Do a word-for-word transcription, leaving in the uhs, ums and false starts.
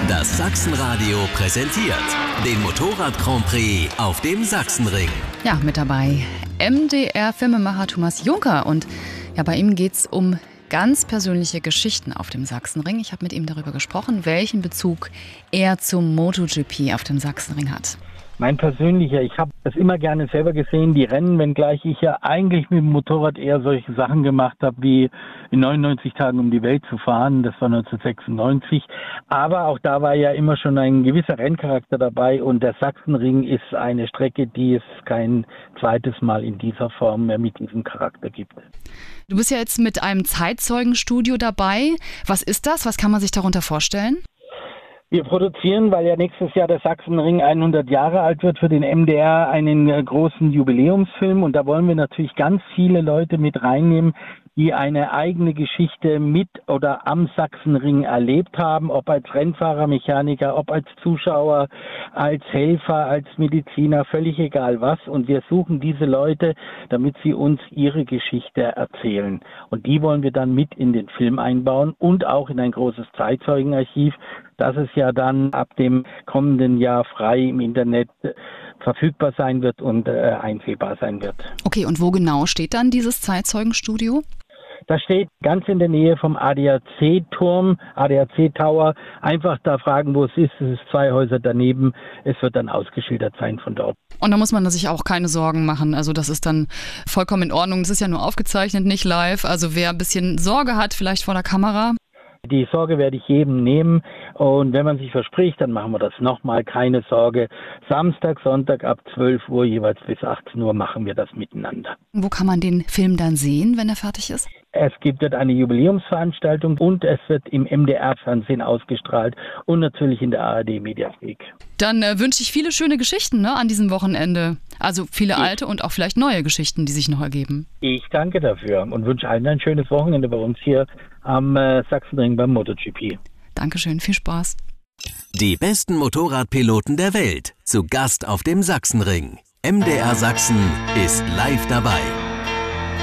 Das Sachsenradio präsentiert den Motorrad Grand Prix auf dem Sachsenring. Ja, mit dabei M D R-Filmemacher Thomas Juncker. Und ja, bei ihm geht es um ganz persönliche Geschichten auf dem Sachsenring. Ich habe mit ihm darüber gesprochen, welchen Bezug er zum MotoGP auf dem Sachsenring hat. Mein persönlicher, ich habe das immer gerne selber gesehen, die Rennen, wenngleich ich ja eigentlich mit dem Motorrad eher solche Sachen gemacht habe, wie in neunundneunzig Tagen um die Welt zu fahren, das war neunzehnhundertsechsundneunzig. Aber auch da war ja immer schon ein gewisser Renncharakter dabei und der Sachsenring ist eine Strecke, die es kein zweites Mal in dieser Form mehr mit diesem Charakter gibt. Du bist ja jetzt mit einem Zeitzeugenstudio dabei. Was ist das? Was kann man sich darunter vorstellen? Wir produzieren, weil ja nächstes Jahr der Sachsenring hundert Jahre alt wird, für den M D R einen großen Jubiläumsfilm. Und da wollen wir natürlich ganz viele Leute mit reinnehmen, die eine eigene Geschichte mit oder am Sachsenring erlebt haben, ob als Rennfahrer, Mechaniker, ob als Zuschauer, als Helfer, als Mediziner, völlig egal was. Und wir suchen diese Leute, damit sie uns ihre Geschichte erzählen. Und die wollen wir dann mit in den Film einbauen und auch in ein großes Zeitzeugenarchiv, das es ja dann ab dem kommenden Jahr frei im Internet verfügbar sein wird und äh, einsehbar sein wird. Okay, und wo genau steht dann dieses Zeitzeugenstudio? Das steht ganz in der Nähe vom A D A C-Turm, A D A C-Tower. Einfach da fragen, wo es ist. Es ist zwei Häuser daneben. Es wird dann ausgeschildert sein von dort. Und da muss man sich auch keine Sorgen machen. Also das ist dann vollkommen in Ordnung. Das ist ja nur aufgezeichnet, nicht live. Also wer ein bisschen Sorge hat, vielleicht vor der Kamera. Die Sorge werde ich jedem nehmen und wenn man sich verspricht, dann machen wir das nochmal, keine Sorge. Samstag, Sonntag ab zwölf Uhr, jeweils bis achtzehn Uhr machen wir das miteinander. Wo kann man den Film dann sehen, wenn er fertig ist? Es gibt dort eine Jubiläumsveranstaltung und es wird im M D R-Fernsehen ausgestrahlt und natürlich in der A R D-Mediathek. Dann äh, wünsche ich viele schöne Geschichten, ne, an diesem Wochenende. Also viele ich. alte und auch vielleicht neue Geschichten, die sich noch ergeben. Ich danke dafür und wünsche allen ein schönes Wochenende bei uns hier am äh, Sachsenring beim MotoGP. Dankeschön, viel Spaß. Die besten Motorradpiloten der Welt zu Gast auf dem Sachsenring. M D R Sachsen ist live dabei.